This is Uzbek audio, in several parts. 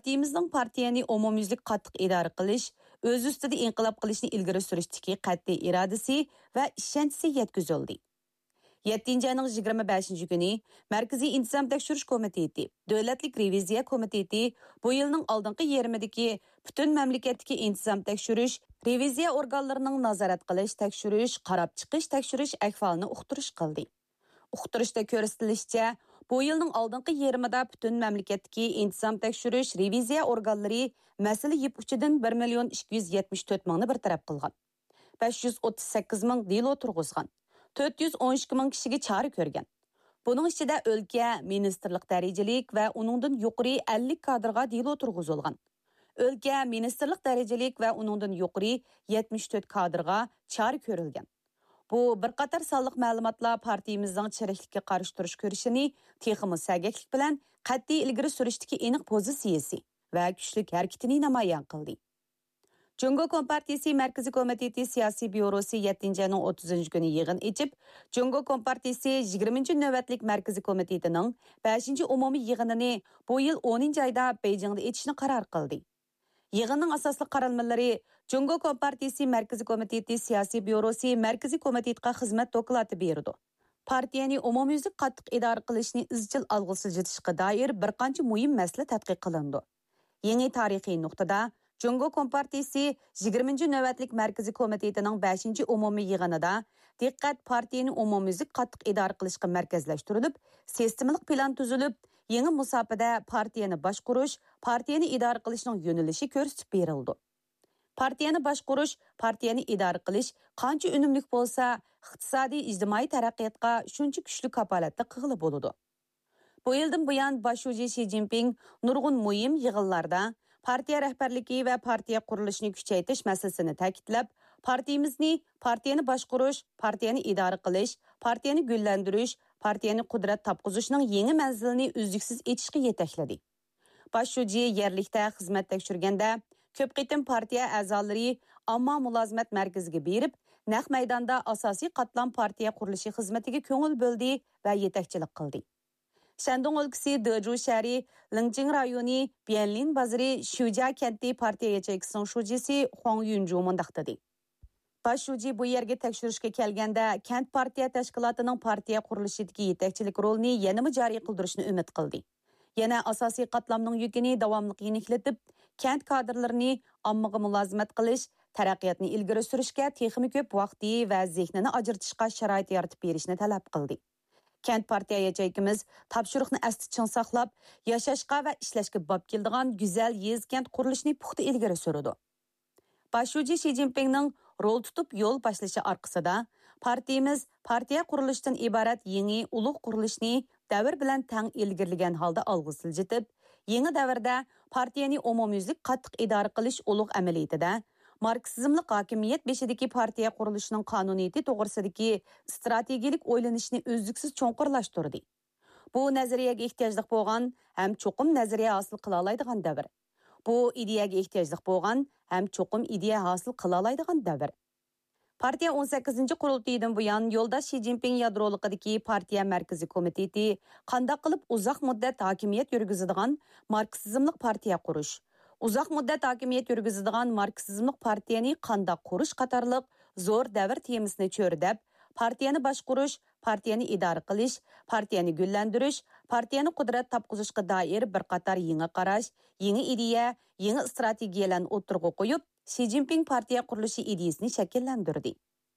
Partiyamızning partiyani umumyuzlik qattiq idora qilish, o'z ustida inqilob qilishni ilgari surishdagi qat'iy irodasi va ishonchi yetkazildi. 7 ayning 25 kuni Markaziy intizom tekshirish komiteti, Davlatlik reviziya komiteti bu yilning oldingi yarmidagi butun mamlakatdagi intizom tekshirish, reviziya organlarining nazorat qilish, tekshirish, qarab chiqish, tekshirish ahvolini uqtirish qildi. Uqtirishda ko'rsatilishicha, bu yilning oldingi yarmida butun mamlakatdagi intizom tekshirish, reviziya organlari masala yip uchidan 1,274,000 ni bartaraf qilgan. 538 ming delo turg'izgan. 412 ming kishiga chora ko'rgan. Buning ichida o'lka, ministerlik darajalik va uningdan yuqori 50 kadrga delo turg'izilgan. O'lka, ministerlik darajalik va uningdan yuqori 74 kadrga chora ko'rilgan. Bu bir qator sonliq ma'lumotlar partiyamizning chiriklikka qarshi turish ko'rishini texmi sagaklik bilan qat'iy ilgari surishdagi aniq pozitsiyasi va kuchli harakatini namoyon qildi. Jungo Kompartiyasi Markaziy komiteti siyosiy byurosi 7 ayning 30 kuni yig'in ochib, Jungo Kompartiyasi 20 navbatlik Markaziy komitetining 5 umumiy yig'inini bu yil 10 oyda Beijingda etishni qaror qildi. Yig'inning asosli qaralmalari Jungo Kompartiyasi Markaziy komiteti siyosiy byurosi Markaziy komitetga xizmat doklati berdi. Partiyani umumyuzlik qattiq idora qilishni izchil olg'a siljitishga doir bir qancha muhim masala tadqiq qilindi. Yangi tarixiy nuqtada Jungo Kompartiyasi 20 navbatlik Markaziy komitetining 5 umumiy yig'inida diqqat partiyani umumyuzlik qattiq idora qilishga markazlashtirilib, sistemalik plan tuzilib, yangi musofada partiyani boshqarish, partiyani idora qilishning yo'nalishi ko'rsatib berildi. Partiyani boshqarish, partiyani idora qilish qancha unumli bo'lsa, iqtisodiy ijtimoiy taraqqiyotga shuncha kuchli kapolatda qilib bo'ladi. Bu yildan buyon boshlovchi Xi Jinping nurg'un muhim yig'inlarda partiya rahbarligi va partiya qurilishini kuchaytirish masalasini ta'kidlab, partiyani boshqarish, partiyani idora qilish, partiyani gullantirish, partiyani qudrat topqizishning yangi manzilini uzluksiz etishga yetakladi. Boshlovchi yerlikda xizmat tekshirganda ko'p qitim partiya a'zolari ammo mulozimat markaziga berib, naq maydonda asosiy qatlam partiya qurilishi xizmatiga ko'ngil bo'ldi va yetakchilik qildi. Shandong o'lkasi Deju shahri, Lingjing rayoni, Bianlin bozori, Shujia kenti partiya yacheykisining shujisi Huang Yunju mundaq dedi. Boshlovchi bu yerga tekshirishga kelganda kent partiya tashkilotining partiya qurilishidagi yetakchilik rolini yanada joriy qildirishni umid qildi. Yana asosiy qatlamning yukini davomli yeniklatib, kent kadrlarini ommaga mulozimat qilish, taraqqiyotni ilgari surishga texnik ko'p vaqti va zehnini ajratishga sharoit yaratib berishni talab qildi. Kent partiya yachaykimiz topshiriqni asli chin saqlab, yashashga va ishlashga bob keladigan go'zal yez kent qurilishini puxta ilgari surdi. Boshlovchi Xi Jinpingning rol tutib yo'l boshlashi orqasida partiyamiz partiya qurilishidan iborat yangi ulug' qurilishni davr bilan tang ilgirlagan holda olg'a siljitib, yangi davrda partiyani umumyuzlik qattiq idora qilish ulug' amaliyatida marksizmlik hokimiyat beshidagi partiya qurilishining qonuniyati to'g'risidagi strategik o'ylanishni uzluksiz cho'nqurlashtirdi. Bu nazariyaga ehtiyojli bo'lgan ham cho'qim nazariya hosil qila oladigan davr. Bu ideyaga ehtiyojli bo'lgan ham cho'qim ideya hosil qila oladigan davr. Partiya 18 qurultaydan buyon yo'ldosh Xi Jinping yadroligidagi partiya markaziy komiteti qanday qilib uzoq muddat hokimiyat yurgizadigan marksizmlik partiya qurish, uzoq muddat hokimiyat yurgizadigan marksizmlik partiyani qanday qurish qatorliq zo'r davr temasini cho'rdab, partiyani boshqarish, partiyani idora qilish, partiyani gullantirish, partiyani qudrat topqizishga doir bir qator yangi qarash, yangi ideya, yangi strategiyalarni o'tirg'a qo'yib, Xi Jinping partiya qurilishi ideyasini shakllantirdi.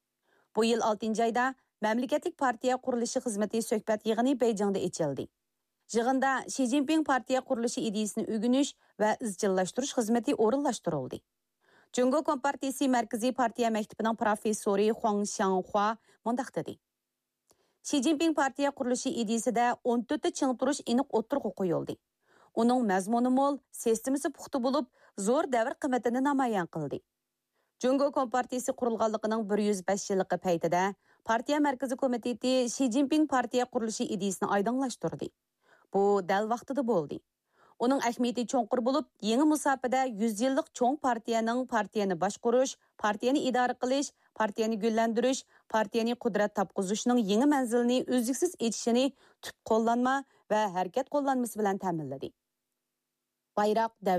Bu yil 6 oyda mamlakatlik partiya qurilishi xizmati suhbat yig'ini Beijingda ochildi. Yig'inda Xi Jinping partiya qurilishi ideyasini o'rganish va izchillashtirish xizmati o'rinlashtirildi. Jungo Kompartiyasi Markaziy partiya maktabining professori Huang Xianghua mundaq dedi. Xi Jinping partiya qurilishi ideyasida 14 ta ching turish aniq o'tirg'a qo'yildi. Uning mazmuni mo'l, sistemasi puxta bo'lib, zo'r davr qiymatini namoyon qildi. Jungo Kompartiyasi qurilganligining 105 yillik paytida partiya markaziy komiteti Xi Jinping partiya qurilishi ideyasini oydinlashtirdi. Bu dal vaqtida bo'ldi. Uning ahamiyati cho'nqur bo'lib, yangi musofada 100 yillik cho'ng partiyani boshqarish, partiyani idora qilish, partiyani gullantirish, partiyani qudrat topqizishning yangi manzilini uzluksiz etishini tub qo'llanma va harakat qo'llanmasi bilan ta'minladi. Bayroq